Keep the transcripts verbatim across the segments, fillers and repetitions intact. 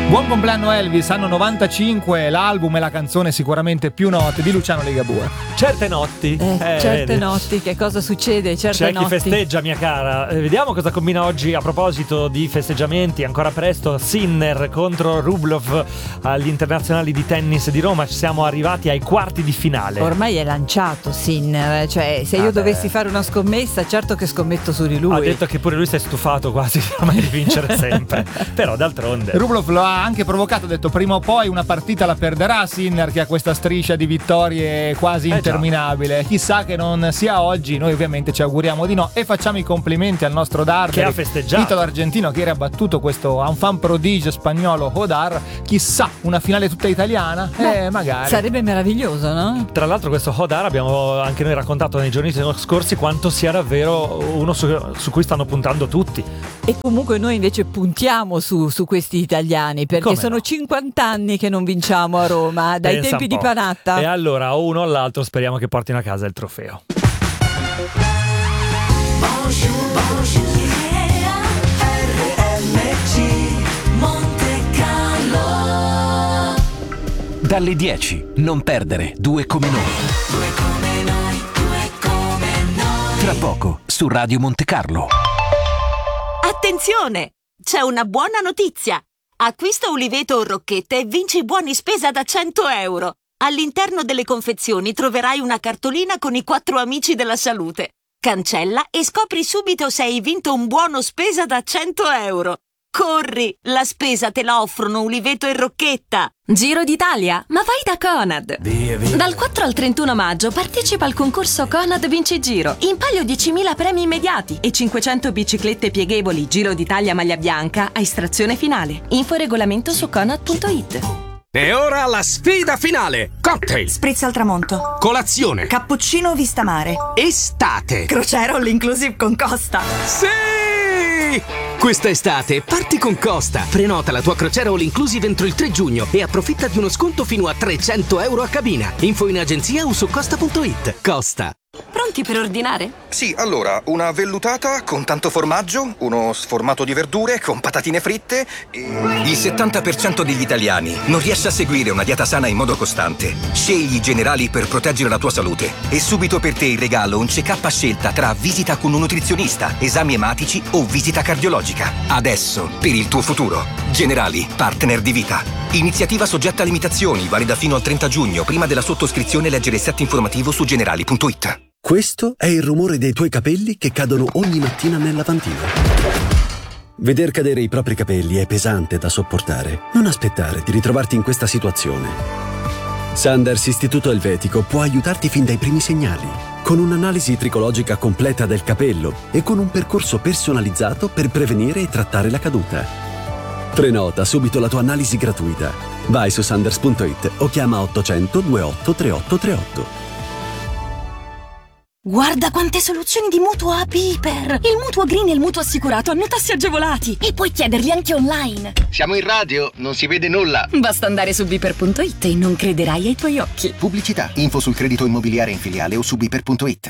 Buon compleanno Elvis, anno novantacinque, l'album e la canzone sicuramente più note di Luciano Ligabue. Certe notti. Eh, eh, certe vedi. notti, che cosa succede? Certe C'è notti. chi festeggia, mia cara. Eh, vediamo cosa combina oggi a proposito di festeggiamenti. Ancora presto, Sinner contro Rublev agli internazionali di tennis di Roma. Ci siamo arrivati ai quarti di finale. Ormai è lanciato Sinner, cioè se io Ah, dovessi beh. fare una scommessa, certo che scommetto su di lui. Ha detto che pure lui si è stufato quasi ormai di vincere sempre. Però d'altronde Rublev lo ha anche provocato, ha detto prima o poi una partita la perderà Sinner, che ha questa striscia di vittorie quasi Eh, interminabile. Chissà che non sia oggi, noi ovviamente ci auguriamo di no e facciamo i complimenti al nostro Darder, che ha festeggiato. Italo argentino, che era battuto questo enfant prodigio spagnolo Hodar. Chissà, una finale tutta italiana? Beh, eh magari sarebbe meraviglioso, no? Tra l'altro questo Hodar abbiamo anche noi raccontato nei giorni scorsi quanto sia davvero uno su, su cui stanno puntando tutti. E comunque noi invece puntiamo su, su questi italiani, perché Come sono no? cinquanta anni che non vinciamo a Roma, dai Pensa tempi un di po'. Panatta. E allora o uno o l'altro speriamo che portino a casa il trofeo. Dalle dieci, non perdere Due come noi. Tra poco su Radio Monte Carlo. Attenzione! C'è una buona notizia! Acquista Uliveto o Rocchette e vinci buoni spesa da cento euro. All'interno delle confezioni troverai una cartolina con i quattro amici della salute. Cancella e scopri subito se hai vinto un buono spesa da cento euro. Corri! La spesa te la offrono Uliveto e Rocchetta. Giro d'Italia, ma vai da Conad. Via, via. Dal quattro al trentuno maggio partecipa al concorso Conad Vinci Giro. In palio diecimila premi immediati e cinquecento biciclette pieghevoli Giro d'Italia maglia bianca a estrazione finale. Info e regolamento su conad punto it. E ora la sfida finale. Cocktail, Spritz al tramonto. colazione, Cappuccino vista mare. estate. Crociera all inclusive con Costa. Sì! Questa estate parti con Costa. Prenota la tua crociera all inclusive entro il tre giugno e approfitta di uno sconto fino a trecento euro a cabina. Info in agenzia o su costa punto it. Costa. Pronti per ordinare? Sì, allora, una vellutata con tanto formaggio, uno sformato di verdure con patatine fritte e... Il settanta per cento degli italiani non riesce a seguire una dieta sana in modo costante. Scegli i Generali per proteggere la tua salute. E subito per te in regalo un check-up a scelta tra visita con un nutrizionista, esami ematici o visita cardiologica. Adesso, per il tuo futuro. Generali, partner di vita. Iniziativa soggetta a limitazioni, valida fino al trenta giugno. Prima della sottoscrizione leggere il set informativo su generali punto it. Questo è il rumore dei tuoi capelli che cadono ogni mattina nel lavandino. Veder cadere i propri capelli è pesante da sopportare. Non aspettare di ritrovarti in questa situazione. Sanders Istituto Elvetico può aiutarti fin dai primi segnali, con un'analisi tricologica completa del capello e con un percorso personalizzato per prevenire e trattare la caduta. Prenota subito la tua analisi gratuita. Vai su sanders punto it o chiama ottocento ventotto trentotto trentotto. Guarda quante soluzioni di mutuo a Piper! Il mutuo green e il mutuo assicurato hanno tassi agevolati e puoi chiederli anche online. Siamo in radio, non si vede nulla. Basta andare su biper punto it e non crederai ai tuoi occhi. Pubblicità, info sul credito immobiliare in filiale o su biper punto it.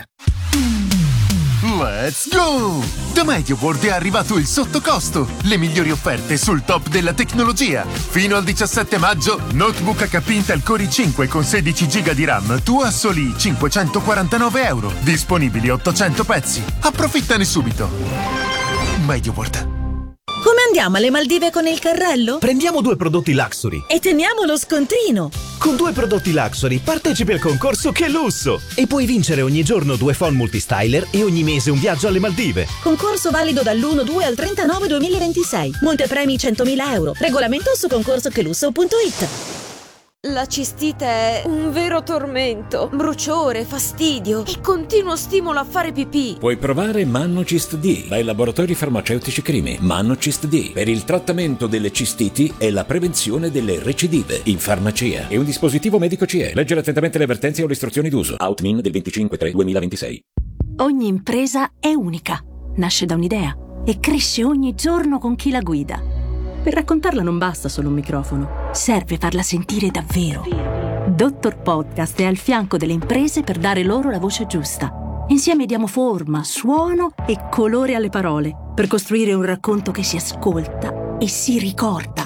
Let's go! Da MediaWorld è arrivato il sottocosto, le migliori offerte sul top della tecnologia. Fino al diciassette maggio, notebook H P Intel Core i cinque con sedici giga di RAM, tu a soli cinquecentoquarantanove euro. Disponibili ottocento pezzi. Approfittane subito. MediaWorld. Come andiamo alle Maldive con il carrello? Prendiamo due prodotti Luxury. E teniamo lo scontrino. Con due prodotti Luxury partecipi al concorso Che Lusso e puoi vincere ogni giorno due phone multistyler e ogni mese un viaggio alle Maldive. Concorso valido dall'primo due al trenta nove duemilaventisei. Montepremi centomila euro. Regolamento su concorso che lusso punto it. La cistite è un vero tormento, bruciore, fastidio e continuo stimolo a fare pipì. Puoi provare Mannocist D dai laboratori farmaceutici Crimi. Mannocist D per il trattamento delle cistiti e la prevenzione delle recidive in farmacia. È un dispositivo medico C E. Leggere attentamente le avvertenze o le istruzioni d'uso. Outmin del venticinque tre duemilaventisei. Ogni impresa è unica, nasce da un'idea e cresce ogni giorno con chi la guida. Per raccontarla non basta solo un microfono, serve farla sentire davvero. Dottor Podcast è al fianco delle imprese per dare loro la voce giusta. Insieme diamo forma, suono e colore alle parole per costruire un racconto che si ascolta e si ricorda.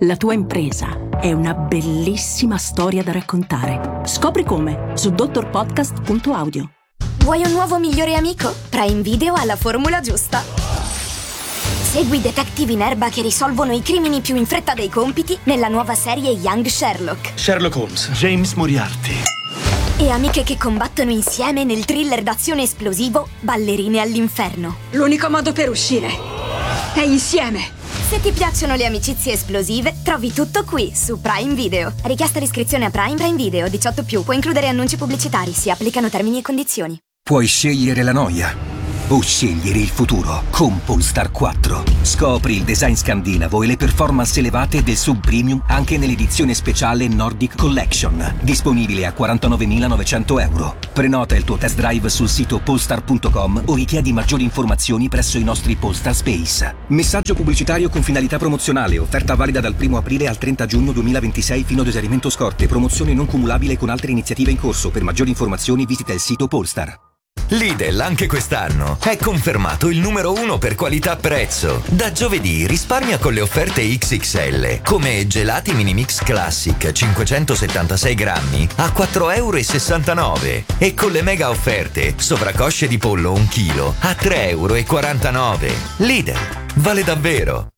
La tua impresa è una bellissima storia da raccontare. Scopri come su dottor podcast punto audio. Vuoi un nuovo migliore amico? Prime Video ha la formula giusta. Segui detective in erba che risolvono i crimini più in fretta dei compiti nella nuova serie Young Sherlock. Sherlock Holmes. James Moriarty. E amiche che combattono insieme nel thriller d'azione esplosivo Ballerine all'inferno. L'unico modo per uscire è insieme. Se ti piacciono le amicizie esplosive, trovi tutto qui su Prime Video. Richiesta d'iscrizione a Prime Prime Video diciotto più. Può includere annunci pubblicitari. Si applicano termini e condizioni. Puoi scegliere la noia o scegliere il futuro con Polestar quattro. Scopri il design scandinavo e le performance elevate del sub premium anche nell'edizione speciale Nordic Collection, disponibile a quarantanovemilanovecento euro. Prenota il tuo test drive sul sito polestar punto com o richiedi maggiori informazioni presso i nostri Polestar Space. Messaggio pubblicitario con finalità promozionale. Offerta valida dal primo aprile al trenta giugno duemilaventisei fino ad esaurimento scorte. Promozione non cumulabile con altre iniziative in corso. Per maggiori informazioni visita il sito Polestar. Lidl anche quest'anno è confermato il numero uno per qualità-prezzo. Da giovedì risparmia con le offerte X X L, come gelati mini mix classic cinquecentosettantasei grammi a quattro virgola sessantanove euro e con le mega offerte sovraccosce di pollo un chilo a tre virgola quarantanove euro. Lidl, vale davvero!